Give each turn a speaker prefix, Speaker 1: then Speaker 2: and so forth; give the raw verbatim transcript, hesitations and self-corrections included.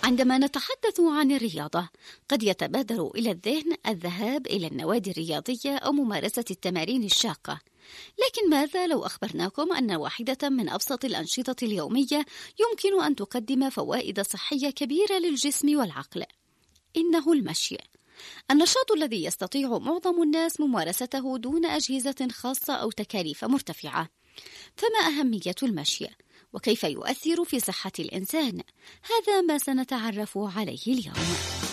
Speaker 1: عندما نتحدث عن الرياضة قد يتبادر إلى الذهن الذهاب إلى النوادي الرياضية أو ممارسة التمارين الشاقة، لكن ماذا لو أخبرناكم أن واحدة من أبسط الأنشطة اليومية يمكن أن تقدم فوائد صحية كبيرة للجسم والعقل؟ إنه المشي، النشاط الذي يستطيع معظم الناس ممارسته دون أجهزة خاصة أو تكاليف مرتفعة. فما أهمية المشي؟ وكيف يؤثر في صحة الإنسان؟ هذا ما سنتعرف عليه اليوم.